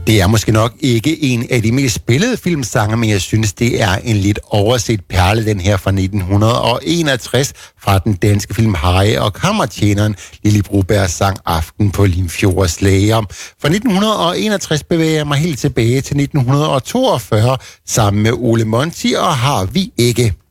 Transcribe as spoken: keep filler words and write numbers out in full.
Det er måske nok ikke en af de mest spillede filmsange, men jeg synes, det er en lidt overset perle, den her fra nitten enogtres, fra den danske film Harry og Kammertjeneren, Lili Brobergs sang Aften på Limfjords Lager. Fra nitten enogtres bevæger jeg mig helt tilbage til nitten toogfyrre sammen med Ole Monti og Har vi ikke.